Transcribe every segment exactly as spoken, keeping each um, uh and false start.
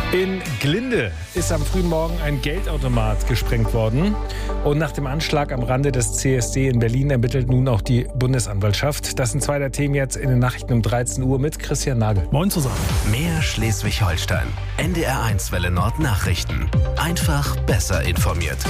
In Glinde ist am frühen Morgen ein Geldautomat gesprengt worden. Und nach dem Anschlag am Rande des C S D in Berlin ermittelt nun auch die Bundesanwaltschaft. Das sind zwei der Themen jetzt in den Nachrichten um dreizehn Uhr mit Christian Nagel. Moin zusammen. Mehr Schleswig-Holstein. N D R eins Welle Nord Nachrichten. Einfach besser informiert.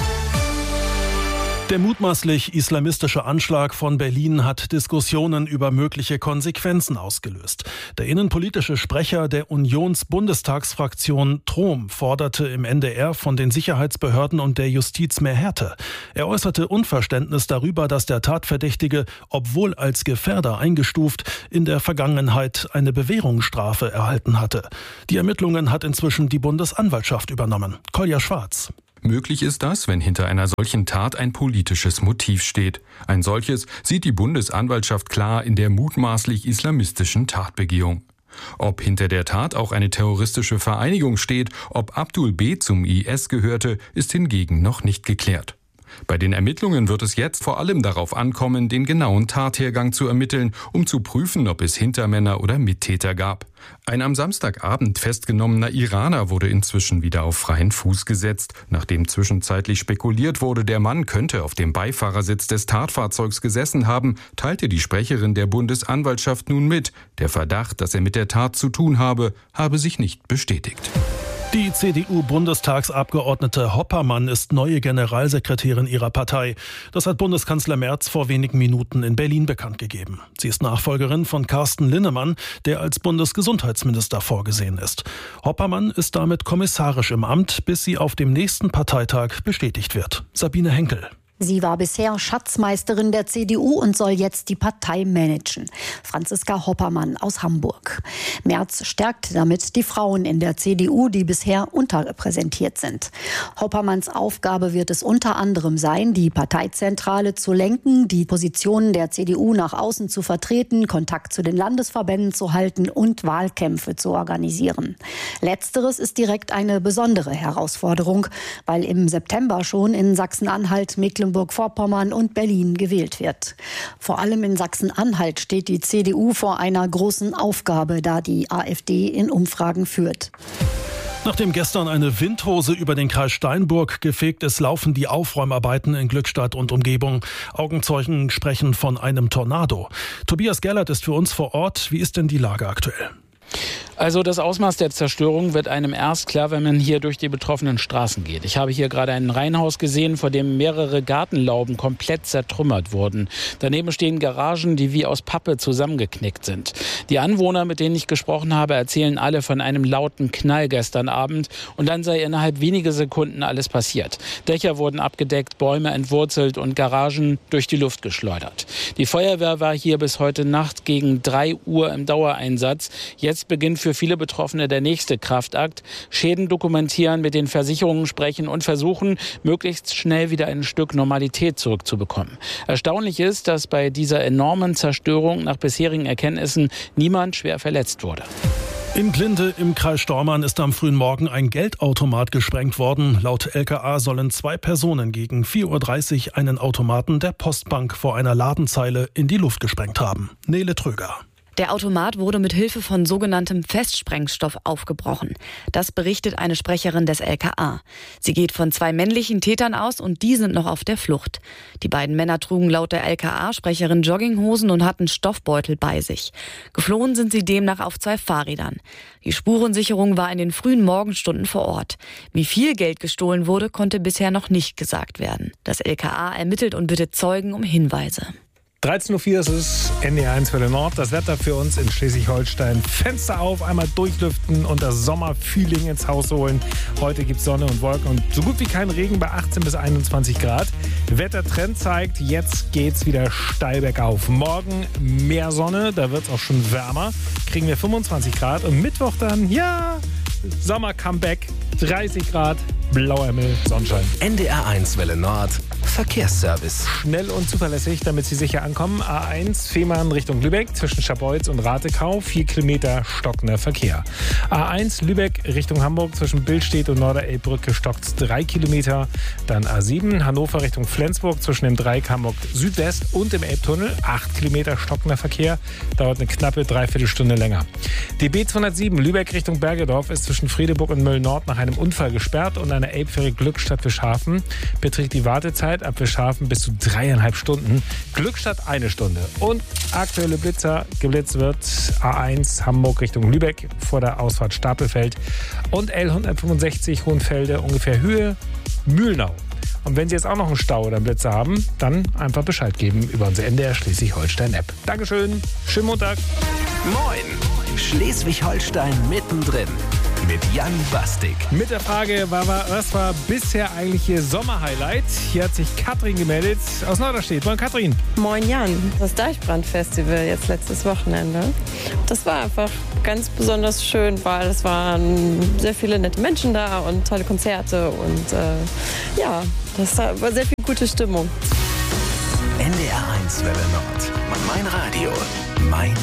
Der mutmaßlich islamistische Anschlag von Berlin hat Diskussionen über mögliche Konsequenzen ausgelöst. Der innenpolitische Sprecher der Unions-Bundestagsfraktion Trom forderte im N D R von den Sicherheitsbehörden und der Justiz mehr Härte. Er äußerte Unverständnis darüber, dass der Tatverdächtige, obwohl als Gefährder eingestuft, in der Vergangenheit eine Bewährungsstrafe erhalten hatte. Die Ermittlungen hat inzwischen die Bundesanwaltschaft übernommen. Kolja Schwarz. Möglich ist das, wenn hinter einer solchen Tat ein politisches Motiv steht. Ein solches sieht die Bundesanwaltschaft klar in der mutmaßlich islamistischen Tatbegehung. Ob hinter der Tat auch eine terroristische Vereinigung steht, ob Abdul B. zum I S gehörte, ist hingegen noch nicht geklärt. Bei den Ermittlungen wird es jetzt vor allem darauf ankommen, den genauen Tathergang zu ermitteln, um zu prüfen, ob es Hintermänner oder Mittäter gab. Ein am Samstagabend festgenommener Iraner wurde inzwischen wieder auf freien Fuß gesetzt. Nachdem zwischenzeitlich spekuliert wurde, der Mann könnte auf dem Beifahrersitz des Tatfahrzeugs gesessen haben, teilte die Sprecherin der Bundesanwaltschaft nun mit. Der Verdacht, dass er mit der Tat zu tun habe, habe sich nicht bestätigt. Die C D U-Bundestagsabgeordnete Hoppermann ist neue Generalsekretärin ihrer Partei. Das hat Bundeskanzler Merz vor wenigen Minuten in Berlin bekannt gegeben. Sie ist Nachfolgerin von Carsten Linnemann, der als Bundesgesundheitsminister vorgesehen ist. Hoppermann ist damit kommissarisch im Amt, bis sie auf dem nächsten Parteitag bestätigt wird. Sabine Henkel. Sie war bisher Schatzmeisterin der C D U und soll jetzt die Partei managen. Franziska Hoppermann aus Hamburg. Merz stärkt damit die Frauen in der C D U, die bisher unterrepräsentiert sind. Hoppermanns Aufgabe wird es unter anderem sein, die Parteizentrale zu lenken, die Positionen der C D U nach außen zu vertreten, Kontakt zu den Landesverbänden zu halten und Wahlkämpfe zu organisieren. Letzteres ist direkt eine besondere Herausforderung, weil im September schon in Sachsen-Anhalt, Mecklenburg-Vorpommern und Berlin gewählt wird. Vor allem in Sachsen-Anhalt steht die C D U vor einer großen Aufgabe, da die AfD in Umfragen führt. Nachdem gestern eine Windhose über den Kreis Steinburg gefegt ist, laufen die Aufräumarbeiten in Glückstadt und Umgebung. Augenzeugen sprechen von einem Tornado. Tobias Gerlert ist für uns vor Ort. Wie ist denn die Lage aktuell? Also das Ausmaß der Zerstörung wird einem erst klar, wenn man hier durch die betroffenen Straßen geht. Ich habe hier gerade ein Reihenhaus gesehen, vor dem mehrere Gartenlauben komplett zertrümmert wurden. Daneben stehen Garagen, die wie aus Pappe zusammengeknickt sind. Die Anwohner, mit denen ich gesprochen habe, erzählen alle von einem lauten Knall gestern Abend und dann sei innerhalb weniger Sekunden alles passiert. Dächer wurden abgedeckt, Bäume entwurzelt und Garagen durch die Luft geschleudert. Die Feuerwehr war hier bis heute Nacht gegen drei Uhr im Dauereinsatz. Jetzt beginnt für viele Betroffene der nächste Kraftakt. Schäden dokumentieren, mit den Versicherungen sprechen und versuchen, möglichst schnell wieder ein Stück Normalität zurückzubekommen. Erstaunlich ist, dass bei dieser enormen Zerstörung nach bisherigen Erkenntnissen niemand schwer verletzt wurde. In Glinde im Kreis Stormarn ist am frühen Morgen ein Geldautomat gesprengt worden. Laut L K A sollen zwei Personen gegen vier Uhr dreißig einen Automaten der Postbank vor einer Ladenzeile in die Luft gesprengt haben. Nele Tröger. Der Automat wurde mit Hilfe von sogenanntem Festsprengstoff aufgebrochen. Das berichtet eine Sprecherin des L K A. Sie geht von zwei männlichen Tätern aus und die sind noch auf der Flucht. Die beiden Männer trugen laut der L K A-Sprecherin Jogginghosen und hatten Stoffbeutel bei sich. Geflohen sind sie demnach auf zwei Fahrrädern. Die Spurensicherung war in den frühen Morgenstunden vor Ort. Wie viel Geld gestohlen wurde, konnte bisher noch nicht gesagt werden. Das L K A ermittelt und bittet Zeugen um Hinweise. dreizehn Uhr vier ist es, N D R eins Welle Nord. Das Wetter für uns in Schleswig-Holstein. Fenster auf, einmal durchlüften und das Sommerfeeling ins Haus holen. Heute gibt es Sonne und Wolken und so gut wie kein Regen bei achtzehn bis einundzwanzig Grad. Wettertrend zeigt, jetzt geht's wieder steil bergauf. Morgen mehr Sonne, da wird es auch schon wärmer. Kriegen wir fünfundzwanzig Grad und Mittwoch dann, ja, Sommer-Comeback, dreißig Grad, blauer Himmel, Sonnenschein. N D R eins Welle Nord. Verkehrsservice. Schnell und zuverlässig, damit Sie sicher ankommen. A eins Fehmarn Richtung Lübeck zwischen Scharbeutz und Ratekau. vier Kilometer stockender Verkehr. A eins Lübeck Richtung Hamburg zwischen Billstedt und Norderelbbrücke stockt drei Kilometer. Dann A sieben Hannover Richtung Flensburg zwischen dem Dreieck Hamburg Südwest und dem Elbtunnel. acht Kilometer stockender Verkehr. Dauert eine knappe Dreiviertelstunde länger. Die B zweihundertsieben Lübeck Richtung Bergedorf ist zwischen Friedeburg und Mölln-Nord nach einem Unfall gesperrt und eine Elbfähre Glückstadt Fischhafen beträgt die Wartezeit ab Fischhafen bis zu dreieinhalb Stunden. Glückstadt eine Stunde. Und aktuelle Blitzer, geblitzt wird A eins Hamburg Richtung Lübeck vor der Ausfahrt Stapelfeld und L hundertfünfundsechzig Hohenfelde ungefähr Höhe Mühlnau. Und wenn Sie jetzt auch noch einen Stau oder einen Blitzer haben, dann einfach Bescheid geben über unsere N D R Schleswig-Holstein-App. Dankeschön, schönen Montag. Moin, Schleswig-Holstein mittendrin mit Jan Bastik. Mit der Frage, was war bisher eigentlich Ihr Sommerhighlight? Hier hat sich Katrin gemeldet aus Norderstedt. Moin Katrin. Moin Jan, das Deichbrand-Festival jetzt letztes Wochenende. Das war einfach ganz besonders schön, weil es waren sehr viele nette Menschen da und tolle Konzerte und äh, ja, das war sehr viel gute Stimmung. N D R eins Welle Nord. Mein Radio, mein